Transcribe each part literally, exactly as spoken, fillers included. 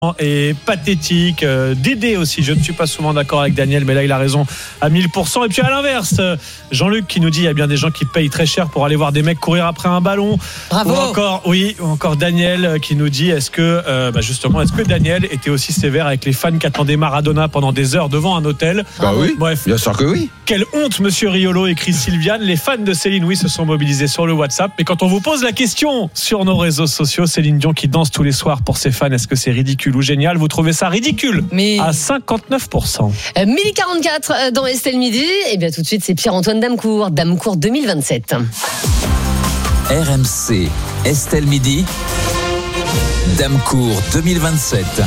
Et pathétique. Euh, Dédé aussi, je ne suis pas souvent d'accord avec Daniel, mais là il a raison à mille pour cent. Et puis à l'inverse, euh, Jean-Luc qui nous dit il y a bien des gens qui payent très cher pour aller voir des mecs courir après un ballon. Bravo. Ou encore, oui, ou encore Daniel euh, qui nous dit est-ce que euh, bah justement, est-ce que Daniel était aussi sévère avec les fans qui attendaient Maradona pendant des heures devant un hôtel? Bah oui, bref, bien sûr que oui. Quelle honte, monsieur Riolo, écrit Sylviane. Les fans de Céline, oui, se sont mobilisés sur le WhatsApp. Mais quand on vous pose la question sur nos réseaux sociaux, Céline Dion qui danse tous les soirs pour ses fans, est-ce que c'est ridicule ou génial? Vous trouvez ça ridicule? Mais... à cinquante-neuf pour cent. Euh, midi quarante-quatre dans Estelle Midi. Et bien tout de suite, c'est Pierre-Antoine Damecourt. Damecourt deux mille vingt-sept. R M C, Estelle Midi. Damecourt deux mille vingt-sept.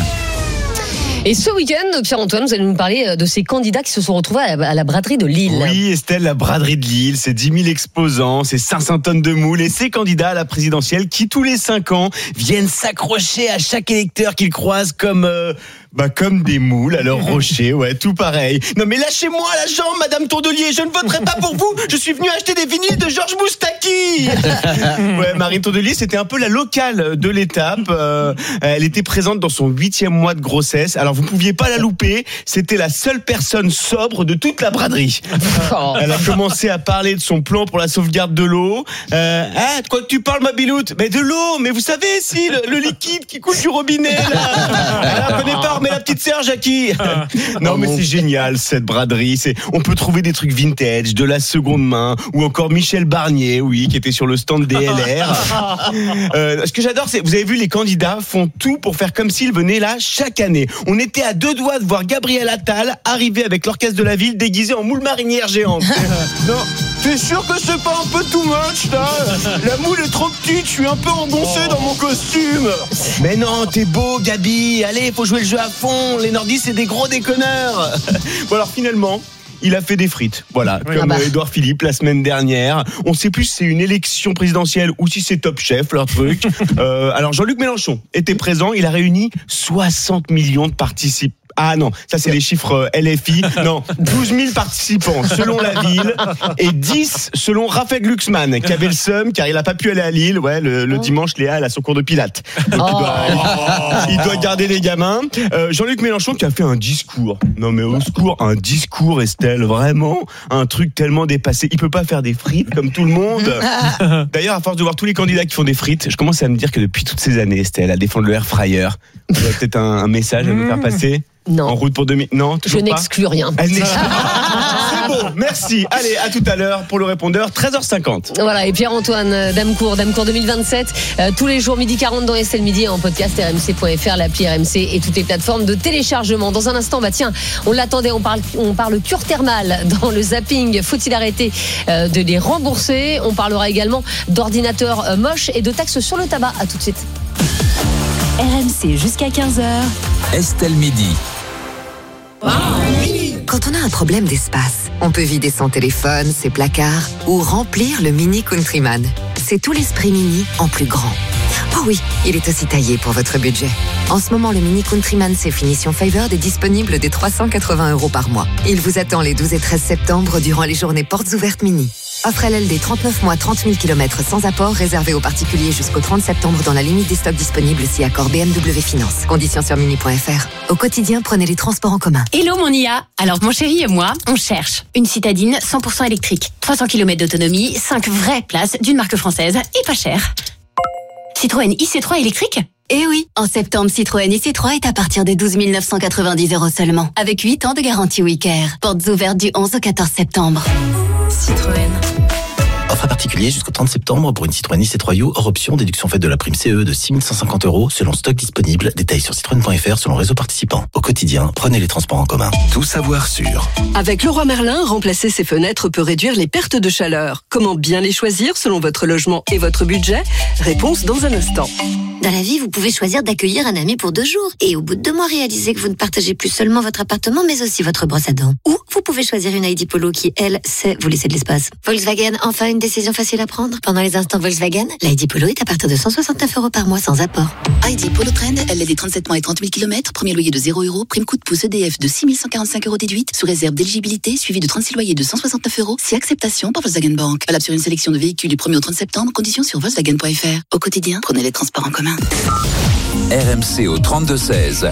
Et ce week-end, Pierre-Antoine, vous allez nous parler de ces candidats qui se sont retrouvés à la, à la braderie de Lille. Oui, Estelle, la braderie de Lille, c'est dix mille exposants, c'est cinq cents tonnes de moules et ces candidats à la présidentielle qui, tous les cinq ans, viennent s'accrocher à chaque électeur qu'ils croisent comme... Euh Bah comme des moules à leur rocher, ouais, tout pareil. Non mais lâchez-moi la jambe, Madame Tourdelier, je ne voterai pas pour vous. Je suis venu acheter des vinyles de Georges Moustaki. Ouais, Marie Tourdelier, c'était un peu la locale de l'étape. Euh, elle était présente dans son huitième mois de grossesse. Alors vous pouviez pas la louper. C'était la seule personne sobre de toute la braderie. Elle a commencé à parler de son plan pour la sauvegarde de l'eau. Euh, ah, de quoi tu parles, ma biloute? Mais de l'eau. Mais vous savez, si le, le liquide qui coule du robinet. Là, elle connaît pas. Mais la petite sœur, Jackie. Non, mais c'est génial cette braderie. C'est, on peut trouver des trucs vintage, de la seconde main, ou encore Michel Barnier, oui, qui était sur le stand D L R. Euh, ce que j'adore, c'est, vous avez vu, les candidats font tout pour faire comme s'ils venaient là chaque année. On était à deux doigts de voir Gabriel Attal arriver avec l'orchestre de la ville déguisé en moule marinière géante. Non, t'es sûr que c'est pas un peu too much, là? La moule est trop petite, je suis un peu engoncé dans mon costume. Mais non, t'es beau, Gabi. Allez, faut jouer le jeu à fond, les nordistes c'est des gros déconneurs. Bon alors finalement il a fait des frites, voilà, oui, comme ah bah. Édouard Philippe la semaine dernière. On ne sait plus si c'est une élection présidentielle ou si c'est Top Chef leur truc. euh, alors Jean-Luc Mélenchon était présent, il a réuni soixante millions de participants. Ah non, ça c'est les chiffres L F I. Non, douze mille participants selon la ville et dix selon Raphaël Glucksmann qui avait le seum car il a pas pu aller à Lille. Ouais, le, le dimanche, Léa elle a son cours de pilates. Donc oh. il, doit, oh. il doit garder les gamins. Euh, Jean-Luc Mélenchon qui a fait un discours. Non mais au secours, un discours, Estelle, vraiment un truc tellement dépassé. Il peut pas faire des frites comme tout le monde. D'ailleurs, à force de voir tous les candidats qui font des frites, je commence à me dire que depuis toutes ces années, Estelle, à défendre le air fryer, vous avez peut-être un, un message à nous faire passer. Non. En route pour deux mille. Non, toujours je pas. n'exclus rien. Elle n'exclut. C'est bon, merci. Allez, à tout à l'heure pour le répondeur, treize heures cinquante. Voilà, et Pierre-Antoine Damecourt, Damecourt deux mille vingt-sept, euh, tous les jours midi quarante dans Estelle Midi en podcast R M C point F R, l'appli R M C et toutes les plateformes de téléchargement. Dans un instant, bah tiens, on l'attendait, on parle, on parle cure thermale dans le zapping. Faut-il arrêter euh, de les rembourser? On parlera également d'ordinateurs euh, moches et de taxes sur le tabac. À tout de suite. R M C jusqu'à quinze heures. Estelle Midi. Quand on a un problème d'espace, on peut vider son téléphone, ses placards ou remplir le Mini Countryman. C'est tout l'esprit Mini en plus grand. Oh oui, il est aussi taillé pour votre budget. En ce moment, le Mini Countryman C Finition Favored est disponible dès trois cent quatre-vingts euros par mois. Il vous attend les douze et treize septembre durant les journées portes ouvertes Mini. Offre L L D trente-neuf mois, trente mille kilomètres sans apport, réservé aux particuliers jusqu'au trente septembre dans la limite des stocks disponibles si accord B M W Finance. Conditions sur mini point F R. Au quotidien, prenez les transports en commun. Hello mon I A. Alors mon chéri et moi, on cherche une citadine cent pour cent électrique, trois cents kilomètres d'autonomie, cinq vraies places d'une marque française et pas cher. Citroën I C trois électrique? Eh oui, en septembre, Citroën I C trois est à partir de douze mille neuf cent quatre-vingt-dix euros seulement, avec huit ans de garantie WeCare. Portes ouvertes du onze au quatorze septembre. Citroën. Offre à particulier jusqu'au trente septembre pour une Citroën I C trois U hors option, déduction faite de la prime C E de six mille cent cinquante euros selon stock disponible. Détails sur citroën point F R selon réseau participant. Au quotidien, prenez les transports en commun. Tout savoir sur. Avec Leroy Merlin, remplacer ses fenêtres peut réduire les pertes de chaleur. Comment bien les choisir selon votre logement et votre budget? Réponse dans un instant. Dans la vie, vous pouvez choisir d'accueillir un ami pour deux jours. Et au bout de deux mois, réaliser que vous ne partagez plus seulement votre appartement, mais aussi votre brosse à dents. Ou vous pouvez choisir une I D Polo qui, elle, sait vous laisser de l'espace. Volkswagen, enfin une décision facile à prendre. Pendant les instants Volkswagen, l'I D Polo est à partir de cent soixante-neuf euros par mois sans apport. I D Polo Trend, L L D trente-sept mois et trente mille kilomètres, premier loyer de zéro euros, prime coup de pouce E D F de six mille cent quarante-cinq euros déduite, sous réserve d'éligibilité, suivi de trente-six loyers de cent soixante-neuf euros, si acceptation par Volkswagen Bank. Valable sur une sélection de véhicules du premier au trente septembre, conditions sur Volkswagen point F R. Au quotidien, prenez les transports en commun. R M C au trente-deux seize.